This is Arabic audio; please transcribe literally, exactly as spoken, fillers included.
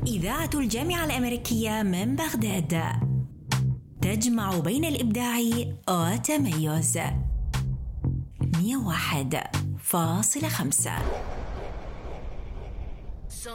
إذاعة الجامعة الأمريكية من بغداد، تجمع بين الإبداع والتميز. مئة وواحد فاصلة خمسة.